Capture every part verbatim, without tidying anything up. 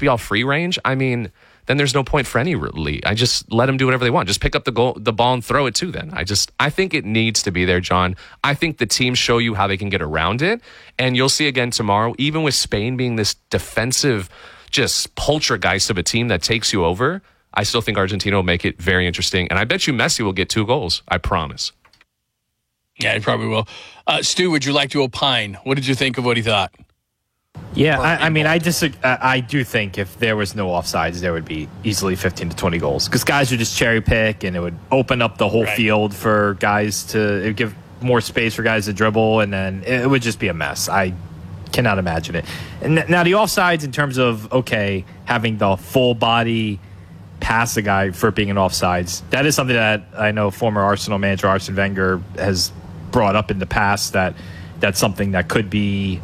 be all free range, I mean, then there's no point for any league. I just let them do whatever they want. Just pick up the goal, the ball and throw it to them. I just, I think it needs to be there, John. I think the teams show you how they can get around it. And you'll see again tomorrow, even with Spain being this defensive, just poltergeist of a team that takes you over, I still think Argentina will make it very interesting. And I bet you Messi will get two goals. I promise. Yeah, he probably will. Uh, Stu, would you like to opine? What did you think of what he thought? Yeah, I, I mean, I disagree. I do think if there was no offsides, there would be easily fifteen to twenty goals because guys would just cherry pick, and it would open up the whole right. field for guys to it would give more space for guys to dribble, and then it would just be a mess. I cannot imagine it. And now the offsides, in terms of okay, having the full body pass a guy for being an offsides, that is something that I know former Arsenal manager Arsene Wenger has brought up in the past. That that's something that could be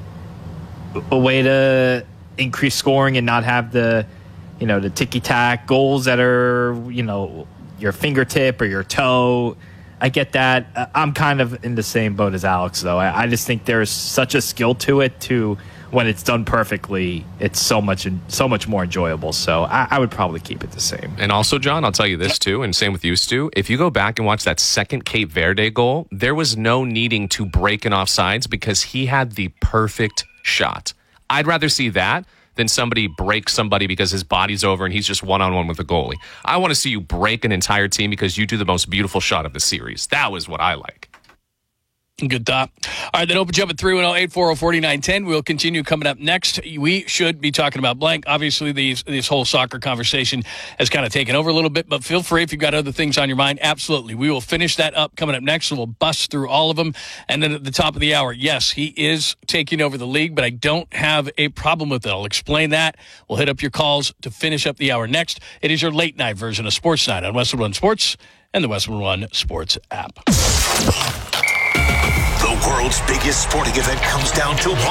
a way to increase scoring and not have the, you know, the ticky-tack goals that are, you know, your fingertip or your toe. I get that. I'm kind of in the same boat as Alex, though. I, I just think there's such a skill to it, to when it's done perfectly, it's so much so much more enjoyable. So I, I would probably keep it the same. And also, John, I'll tell you this, too, and same with you, Stu. If you go back and watch that second Cape Verde goal, there was no needing to break an offsides because he had the perfect shot. I'd rather see that than somebody break somebody because his body's over and he's just one-on-one with the goalie. I want to see you break an entire team because you do the most beautiful shot of the series. That was what I like. Good thought. All right, that opens you up at three one zero, eight four zero, four nine one zero. We'll continue coming up next. We should be talking about blank. Obviously, these, this whole soccer conversation has kind of taken over a little bit, but feel free if you've got other things on your mind. Absolutely. We will finish that up coming up next, and we'll bust through all of them. And then at the top of the hour, yes, he is taking over the league, but I don't have a problem with it. I'll explain that. We'll hit up your calls to finish up the hour next. It is your late night version of Sports Night on Westwood One Sports and the Westwood One Sports app. The world's biggest sporting event comes down to one.